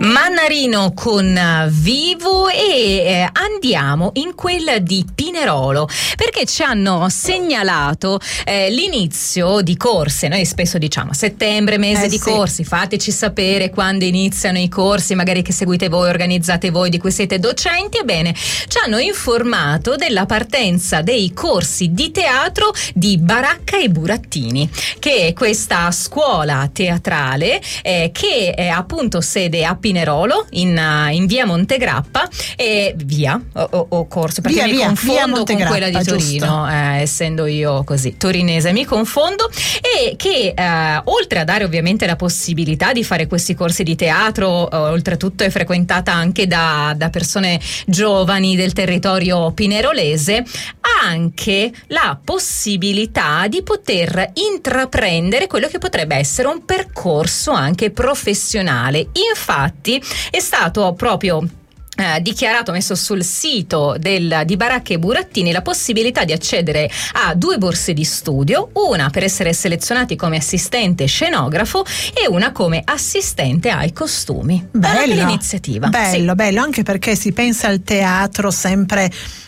Mannarino con Vivo e andiamo in quella di Pinerolo, perché ci hanno segnalato l'inizio di corse. Noi spesso diciamo settembre, mese di corsi, fateci sapere quando iniziano i corsi, magari che seguite voi, organizzate voi, di cui siete docenti. Ebbene, ci hanno informato della partenza dei corsi di teatro di Baracca e Burattini, che è questa scuola teatrale che è appunto sede a Pinerolo in via Montegrappa e corso, perché mi confondo con quella di Torino, essendo io così torinese mi confondo, e che oltre a dare ovviamente la possibilità di fare questi corsi di teatro, oltretutto è frequentata anche da persone giovani del territorio pinerolese, ha anche la possibilità di poter intraprendere quello che potrebbe essere un percorso anche professionale. Infatti è stato proprio dichiarato, messo sul sito di Baracca e Burattini, la possibilità di accedere a 2 borse di studio, una per essere selezionati come assistente scenografo e una come assistente ai costumi. Bello, l'iniziativa. Bello, anche perché si pensa al teatro sempre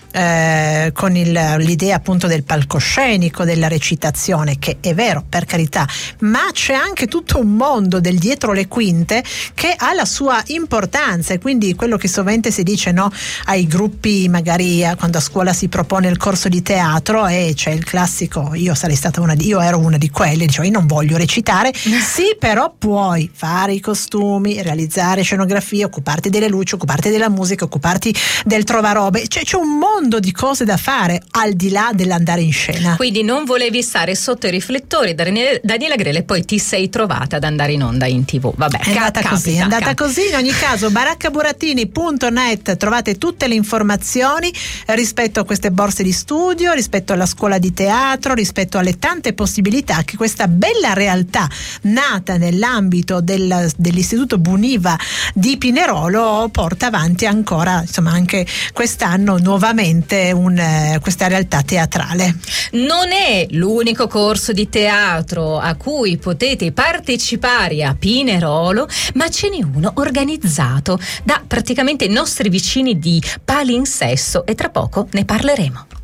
con l'idea appunto del palcoscenico, della recitazione, che è vero, per carità, ma c'è anche tutto un mondo del dietro le quinte che ha la sua importanza, e quindi quello che sovente si dice, no, ai gruppi, magari quando a scuola si propone il corso di teatro e c'è il classico, io ero una di quelle, dicevo io non voglio recitare. Sì, però puoi fare i costumi, realizzare scenografie, occuparti delle luci, occuparti della musica, occuparti del trovarobe, c'è un mondo di cose da fare al di là dell'andare in scena. Quindi non volevi stare sotto i riflettori Daniela Grele e poi ti sei trovata ad andare in onda in TV. Vabbè, è andata così. In ogni caso, baraccaburattini.net trovate tutte le informazioni rispetto a queste borse di studio, rispetto alla scuola di teatro, rispetto alle tante possibilità che questa bella realtà nata nell'ambito dell'istituto Buniva di Pinerolo porta avanti ancora, insomma, anche quest'anno nuovamente questa realtà teatrale. Non è l'unico corso di teatro a cui potete partecipare a Pinerolo, ma ce n'è uno organizzato da praticamente i nostri vicini di Palinsesto e tra poco ne parleremo.